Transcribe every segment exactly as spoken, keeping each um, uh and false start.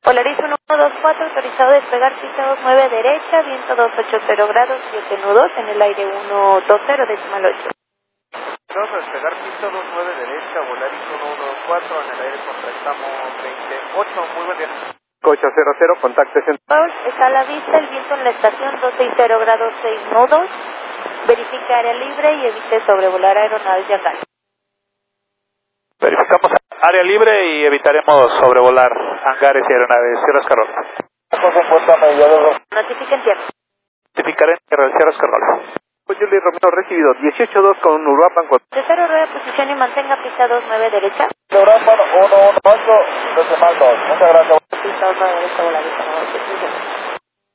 Polaris uno dos cuatro, autorizado a despegar pista dos nueve derecha, viento doscientos ochenta grados, siete nudos, en el aire uno dos cero, decimal ocho. Vamos a despegar pista dos nueve derecha, Polaris uno uno dos cuatro, en el aire contrastamos veintiocho, muy buen día. ocho cero cero, contacto central. Está a la vista el viento en la estación doscientos sesenta grados, seis nudos, verifica área libre y evite sobrevolar aeronaves de acá. Verificamos área libre y evitaremos sobrevolar hangares y aeronaves. Sierra Escarrol. Notifica en tierra. Notificaré en tierra, Sierra Escarrol. Julie Romero recibido dieciocho dos con Uruapan. Cero rueda posición y mantenga pista dos nueve derecha. Uruapan uno uno ocho, decimal dos. Muchas gracias. Pista dos nueve derecha, volar uno dos.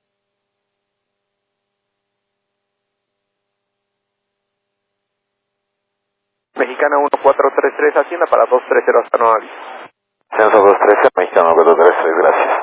Mexicana uno cuatro tres tres, Hacienda para dos tres cero hasta nueva aviso. Censo dos trece, Mexicano cuatro tres tres, gracias.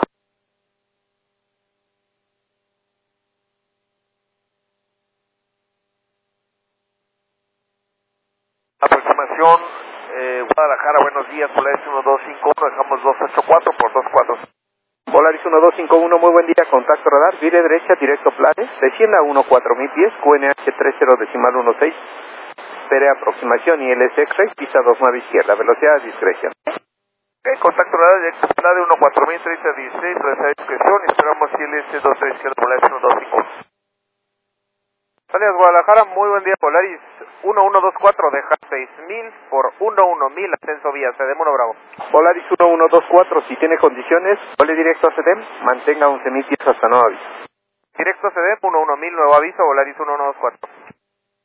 Aproximación eh, Guadalajara, buenos días, Polaris uno dos cinco uno, dejamos dos ocho cuatro por dos cuatro. Polaris uno dos cinco uno, muy buen día, contacto radar, vire derecha, directo planes, descienda uno cuatro mil pies, Q N H tres cero decimal uno seis, espere aproximación I L S X-ray, pista dos nueve izquierda, velocidad a discreción. Ok, contacto radar, directo plane uno cuatro mil treinta dieciséis, velocidad de discreción, y esperamos I L S dos tres izquierda, Polaris uno dos cinco uno. Salidas Guadalajara, muy buen día, Polaris uno uno dos cuatro, deja seis mil por uno uno mil, ascenso vía C D M uno Bravo. Polaris uno uno dos cuatro, si tiene condiciones, vole directo a C D M, mantenga once mil pies hasta nuevo aviso. Directo a C D M uno uno mil, nuevo aviso, Polaris uno uno dos cuatro.